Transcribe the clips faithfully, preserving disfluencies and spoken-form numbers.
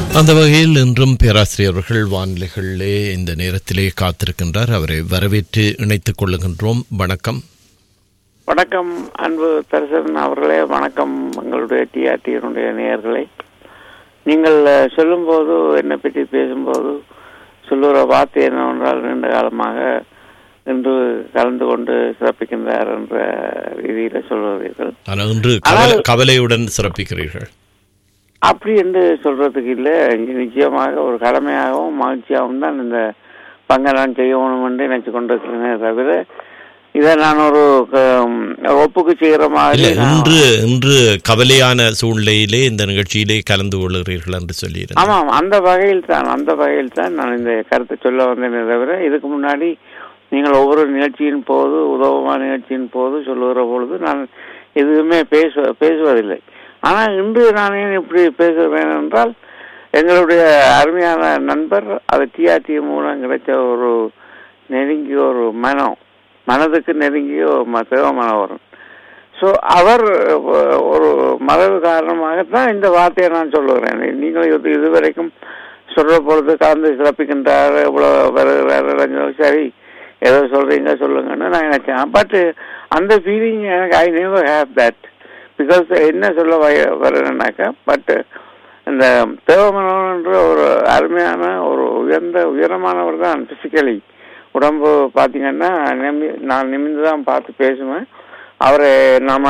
அந்த வகையில் இன்றும் பேராசிரியர் அவர்கள் வானிலைகளிலே இந்த நேரத்திலே காத்திருக்கின்றார். அவரை வரவேற்று இணைத்துக் கொள்ளுகின்றோம். வணக்கம். வணக்கம் அன்பு தரிசன் அவர்களே. வணக்கம் எங்களுடைய டிஆர்டியினுடைய நேயர்களே. நீங்கள் சொல்லும்போது என்னை பற்றி பேசும்போது சொல்லுகிற வார்த்தை என்னவென்றால் நீண்ட காலமாக இன்று கலந்து கொண்டு சிறப்பிக்கின்றார் என்ற ரீதியில் சொல்கிறீர்கள். ஆனால் இன்று கவலையுடன் சிறப்பிக்கிறீர்கள் அப்படி என்று சொல்றதுக்கு இல்லை. நிச்சயமாக ஒரு கடமையாகவும் மகிழ்ச்சியாகவும் தான் இந்த பங்கை நான் செய்யணும் என்று நினைச்சு கொண்டிருக்கிறேனே தவிர இதை நான் ஒரு ஒப்புக்கு செய்கிற மாதிரி. இன்று இன்று கவலையான சூழ்நிலையிலே இந்த நிகழ்ச்சியிலே கலந்து கொள்கிறீர்கள் என்று சொல்லி. ஆமாம், அந்த வகையில் தான் அந்த வகையில் தான் நான் இந்த கருத்தை சொல்ல வந்தேனே தவிர இதுக்கு முன்னாடி நீங்கள் ஒவ்வொரு நிகழ்ச்சியின் போது உதவமான நிகழ்ச்சியின் போது சொல்லுகிற பொழுது நான் எதுவுமே பேச பேசுவதில்லை. ஆனால் இன்று நான் ஏன் இப்படி பேசுகிறேன் என்றால் எங்களுடைய அருமையான நண்பர் அது டிஆர்டி மூலம் கிடைச்ச ஒரு நெருங்கிய ஒரு மனம் மனதுக்கு நெருங்கிய தேவ மனவரும். ஸோ அவர் ஒரு மரபு காரணமாகத்தான் இந்த வார்த்தையை நான் சொல்லுகிறேன். நீங்கள் இது இதுவரைக்கும் சொல்ற பொழுது கலந்து சிறப்பிக்கின்றார், இவ்வளோ வருகிறார், சரி ஏதோ சொல்றீங்க சொல்லுங்கன்னு நான் நினைச்சேன். பட் அந்த ஃபீலிங் எனக்கு I never have that. Because என்ன சொல்ல வரேன்னாக்கா, பட் இந்த தேவமனோன்ற ஒரு அருமையான ஒரு உயர்ந்த உயரமானவர் தான் பிசிக்கலி. உடம்பு பார்த்தீங்கன்னா நிமி நான் நிமிந்து தான் பார்த்து பேசுவேன். அவரை நாம்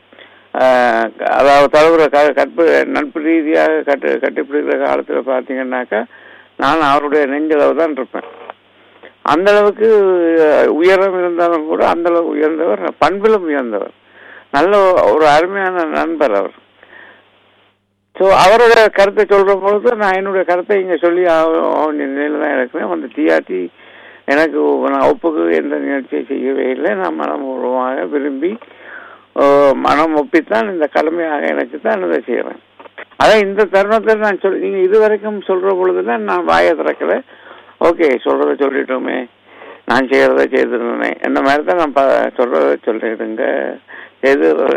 அதாவது தழுவுற க கற்பு நட்பு ரீதியாக கட்டு கட்டுப்பிடிக்கிற காலத்தில் பார்த்தீங்கன்னாக்கா நான் அவருடைய நெஞ்சளவு தான் இருப்பேன். அந்தளவுக்கு உயரம் இருந்தாலும் கூட அந்தளவு உயர்ந்தவர், பண்பிலும் உயர்ந்தவர், நல்ல ஒரு அருமையான நண்பர் அவர். ஸோ அவரோட கருத்தை சொல்கிற பொழுது நான் என்னுடைய கருத்தை இங்கே சொல்லி நிலையில் தான் இருக்கிறேன். அந்த டிஆர்டி எனக்கு நான் ஒப்புக்கு எந்த நிகழ்ச்சியை செய்யவே இல்லை. நான் மனப்பூர்வமாக விரும்பி மனம் ஒப்பித்தான் இந்த கடமையாக எனக்கு தான் இதை செய்கிறேன். அதான் இந்த தருணத்தில் நான் சொல் நீங்கள் இது வரைக்கும் சொல்கிற பொழுது தான் நான் வாயை திறக்கல. ஓகே, சொல்கிறத சொல்லிட்டோமே, நான் செய்கிறத செய்துருந்தேன், இந்த மாதிரி தான் நான் ப சொல்கிறத சொல்லிடுங்க, செய்து